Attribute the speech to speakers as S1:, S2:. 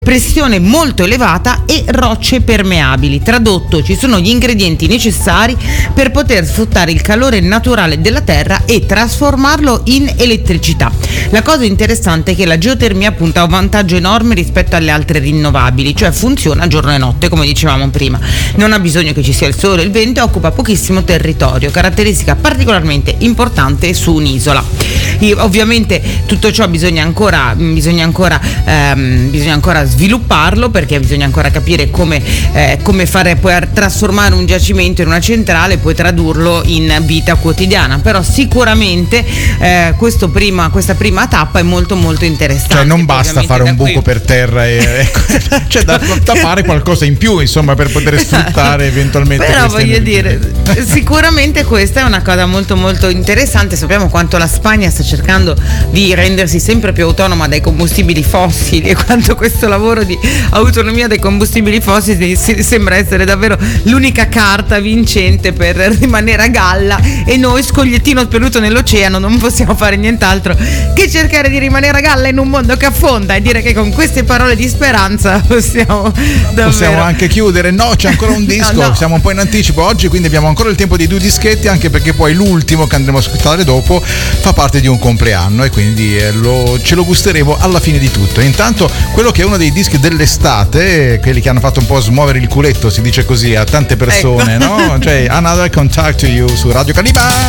S1: pressione molto elevata e rocce permeabili. Tradotto, ci sono gli ingredienti necessari per poter sfruttare il calore naturale della terra e trasformarlo in elettricità. La cosa interessante è che la geotermia appunto ha un vantaggio enorme rispetto alle altre rinnovabili, cioè funziona giorno e notte, come dicevamo prima. Non ha bisogno che ci sia il sole e il vento e occupa pochissimo territorio, caratteristica particolarmente importante su un'isola. Ovviamente tutto ciò bisogna ancora svilupparlo, perché bisogna ancora capire come fare poi a trasformare un giacimento in una centrale e poi tradurlo in vita quotidiana, però sicuramente questa prima tappa è molto molto interessante.
S2: Cioè non basta fare un buco per terra c'è da fare qualcosa in più, insomma, per poter sfruttare eventualmente
S1: però voglio
S2: energie.
S1: dire, sicuramente questa è una cosa molto molto interessante. Sappiamo quanto la Spagna sta cercando di rendersi sempre più autonoma dai combustibili fossili e quanto questo lavoro di autonomia dai combustibili fossili sembra essere davvero l'unica carta vincente per rimanere a galla, e noi, scogliettino speluto nell'oceano, non possiamo fare nient'altro che cercare di rimanere a galla in un mondo che affonda, e dire che con queste parole di speranza possiamo
S2: anche chiudere. No, c'è ancora un disco,
S1: no.
S2: Siamo un po' in anticipo oggi, quindi abbiamo ancora il tempo di 2 dischetti, anche perché poi l'ultimo che andremo a ascoltare dopo fa parte di un compleanno e quindi ce lo gusteremo alla fine di tutto. Intanto quello che è uno dei dischi dell'estate, quelli che hanno fatto un po' smuovere il culetto, si dice così, a tante persone, ecco. No? Cioè Another Contact to You su Radio Caliban.